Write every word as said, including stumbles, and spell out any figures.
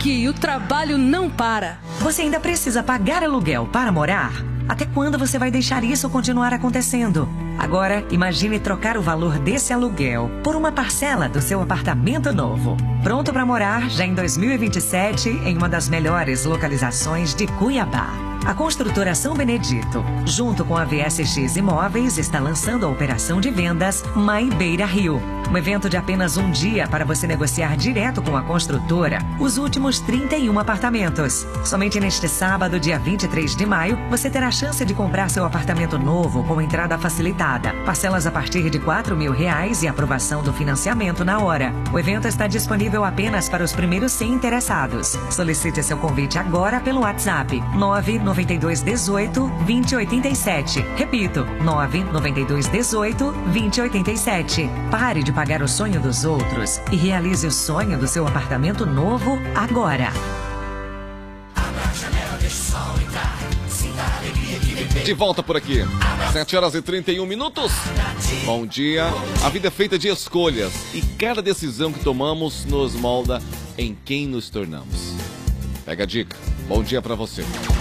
aqui, o trabalho não para. Você ainda precisa pagar aluguel para morar? Até quando você vai deixar isso continuar acontecendo? Agora, imagine trocar o valor desse aluguel por uma parcela do seu apartamento novo. Pronto para morar já em dois mil e vinte e sete em uma das melhores localizações de Cuiabá. A construtora São Benedito, junto com a V S X Imóveis, está lançando a operação de vendas My Beira Rio. Um evento de apenas um dia para você negociar direto com a construtora os últimos trinta e um apartamentos. Somente neste sábado, dia vinte e três de maio, você terá a chance de comprar seu apartamento novo com entrada facilitada, parcelas a partir de quatro mil reais e aprovação do financiamento na hora. O evento está disponível apenas para os primeiros cem interessados. Solicite seu convite agora pelo WhatsApp nove nove dois um oito, dois zero oito sete. Repito, nove nove dois um oito, dois zero oito sete. Pare de pagar o sonho dos outros e realize o sonho do seu apartamento novo agora. De volta por aqui, sete horas e trinta e um minutos. Bom dia. A vida é feita de escolhas e cada decisão que tomamos nos molda em quem nos tornamos. Pega a dica. Bom dia pra você.